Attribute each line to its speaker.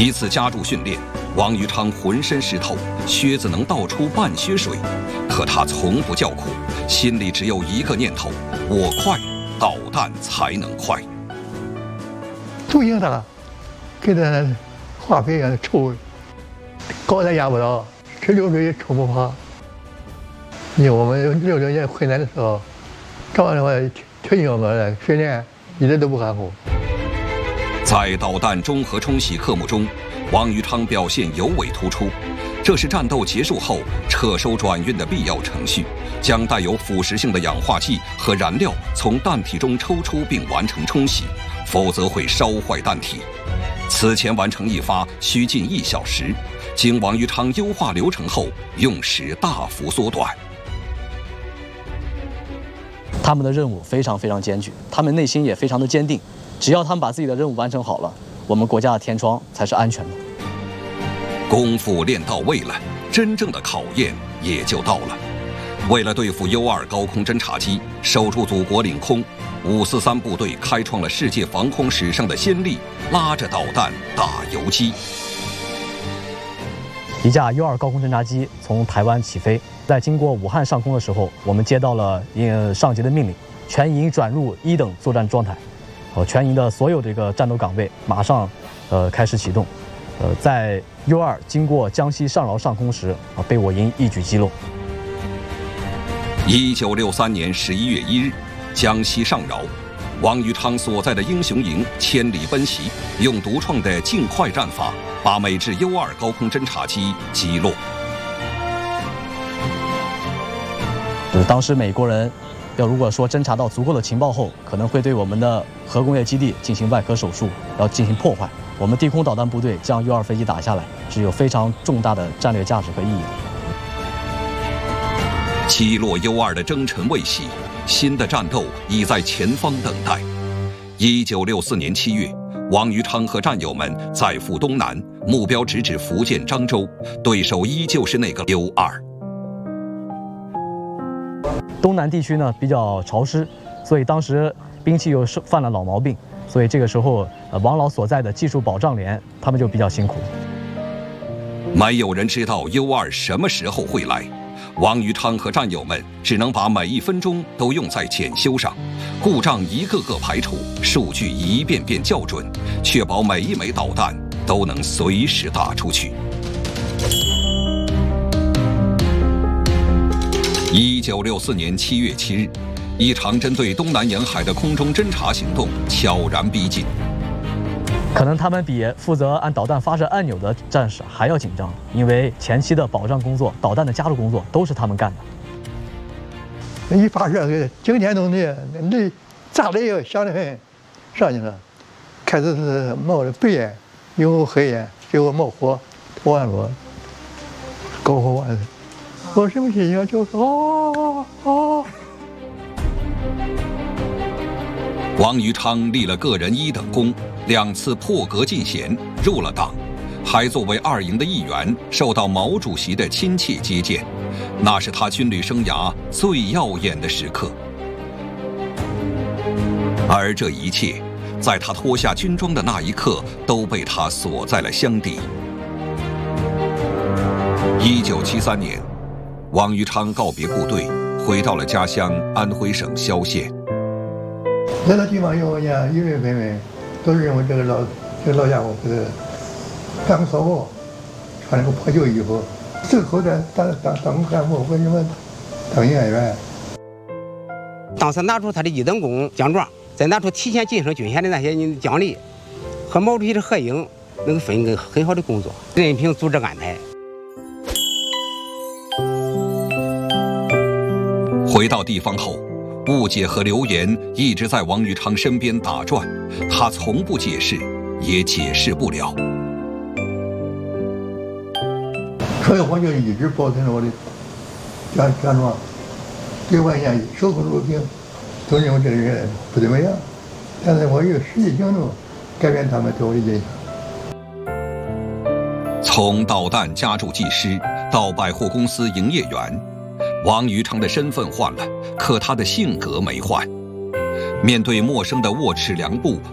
Speaker 1: 一次加注训练，王于昌浑身湿透，靴子能倒出半靴水，可他从不叫苦，心里只有一个念头：我快，导弹才能快。
Speaker 2: 不影他，跟那化肥一样的抽，高山压不倒，吃流水也抽不垮。因为我们60年困难的时候，这样的话全军我训练一点都不含糊。
Speaker 1: 在导弹中和冲洗科目中，王于昌表现尤为突出。这是战斗结束后撤收转运的必要程序，将带有腐蚀性的氧化剂和燃料从弹体中抽出并完成冲洗，否则会烧坏弹体。此前完成一发需近1小时，经王于昌优化流程后，用时大幅缩短。
Speaker 3: 他们的任务非常艰巨，他们内心也非常的坚定。只要他们把自己的任务完成好了，我们国家的天窗才是安全的。
Speaker 1: 功夫练到位了，真正的考验也就到了。为了对付 U-2高空侦察机，守住祖国领空，543部队开创了世界防空史上的先例，拉着导弹打游击。
Speaker 3: 一架 U-2高空侦察机从台湾起飞，在经过武汉上空的时候，我们接到了上级的命令，全营转入1等作战状态。全营的所有这个战斗岗位马上开始启动。在 U-2经过江西上饶上空时，被我营一举击落。
Speaker 1: 1963年11月1日，江西上饶，王于昌所在的英雄营千里奔袭，用独创的尽快战法，把美制 U-2高空侦察机击落。
Speaker 3: 当时美国人如果说侦察到足够的情报后，可能会对我们的核工业基地进行外科手术，要进行破坏。我们地空导弹部队将 U-2飞机打下来，是有非常重大的战略价值和意义的。
Speaker 1: 击落 U-2的征程未息，新的战斗已在前方等待。1964年7月，王于昌和战友们再赴东南，目标直指福建漳州，对手依旧是那个 U-2。
Speaker 3: 东南地区呢比较潮湿，所以当时兵器又犯了老毛病，所以这个时候王老所在的技术保障连他们就比较辛苦。
Speaker 1: 没有人知道 U-2什么时候会来，王于昌和战友们只能把每1分钟都用在检修上，故障一个个排除，数据一遍遍校准，确保每一枚导弹都能随时打出去。1964年7月7日，一场针对东南沿海的空中侦察行动悄然逼近。
Speaker 3: 可能他们比负责按导弹发射按钮的战士还要紧张，因为前期的保障工作、导弹的加入工作都是他们干的。
Speaker 2: 一发射，惊天动地，那炸雷响得很，上去了。开始是冒着白烟，有黑烟，最后冒火，头完了，高火完了。我什么心情？就是
Speaker 1: 王于昌立了个人1等功，2次破格进衔，入了党，还作为2营的一员，受到毛主席的亲切接见，那是他军旅生涯最耀眼的时刻。而这一切，在他脱下军装的那一刻，都被他锁在了箱底。1973年。王于昌告别部队，回到了家乡安徽省萧县。
Speaker 2: 来到地方以后呢，议论纷纷，都是认为这个老家伙干个骚包，穿了个破旧衣服，最后当干部，为什么当演员？
Speaker 4: 当时拿出他的1等功奖状，再拿出提前晋升军衔的那些奖励，和毛主席的合影，能分一个很好的工作，任凭组织安排。
Speaker 1: 回到地方后，误解和流言一直在王于昌身边打转，他从不解释，也解释不了。
Speaker 2: 所以我就一直保存着我的奖状，对外现守口如瓶，都认为这个人不怎么样，但是我有实际行动改变他们对我的印象。
Speaker 1: 从导弹加注技师到百货公司营业员，王于昌的身份换了，可他的性格没换。面对陌生的龌龊良部